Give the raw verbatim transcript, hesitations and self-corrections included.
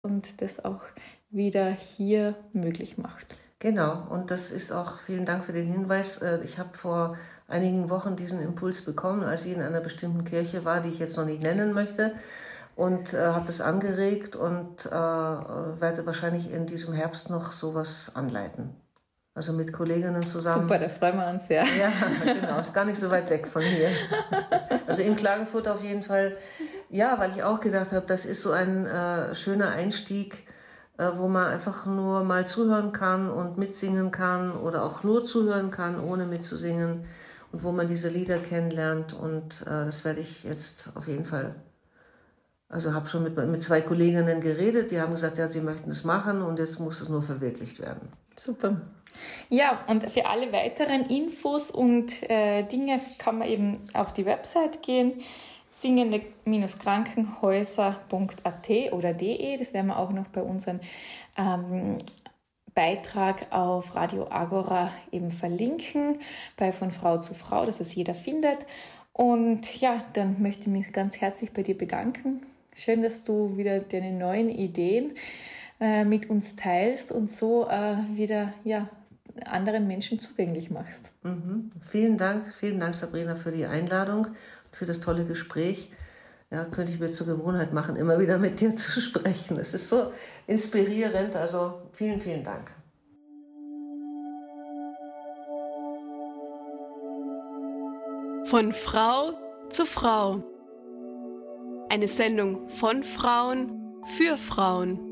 und das auch wieder hier möglich macht. Genau, und das ist auch, vielen Dank für den Hinweis. Ich habe vor einigen Wochen diesen Impuls bekommen, als ich in einer bestimmten Kirche war, die ich jetzt noch nicht nennen möchte, und äh, habe das angeregt und äh, werde wahrscheinlich in diesem Herbst noch sowas anleiten. Also mit Kolleginnen zusammen. Super, da freuen wir uns sehr. Ja, genau, ist gar nicht so weit weg von hier. Also in Klagenfurt auf jeden Fall. Ja, weil ich auch gedacht habe, das ist so ein äh, schöner Einstieg, äh, wo man einfach nur mal zuhören kann und mitsingen kann oder auch nur zuhören kann, ohne mitzusingen, und wo man diese Lieder kennenlernt. Und äh, das werde ich jetzt auf jeden Fall. Also habe schon mit, mit zwei Kolleginnen geredet, die haben gesagt, ja, sie möchten es machen und jetzt muss es nur verwirklicht werden. Super. Ja, und für alle weiteren Infos und äh, Dinge kann man eben auf die Website gehen, singende Krankenhäuser punkt a t oder de. Das werden wir auch noch bei unserem ähm, Beitrag auf Radio Agora eben verlinken, bei Von Frau zu Frau, dass es jeder findet. Und ja, dann möchte ich mich ganz herzlich bei dir bedanken. Schön, dass du wieder deine neuen Ideen äh, mit uns teilst und so äh, wieder ja, anderen Menschen zugänglich machst. Mhm. Vielen Dank, vielen Dank, Sabrina, für die Einladung und für das tolle Gespräch. Ja, könnte ich mir zur Gewohnheit machen, immer wieder mit dir zu sprechen. Es ist so inspirierend, also vielen, vielen Dank. Von Frau zu Frau. Eine Sendung von Frauen für Frauen.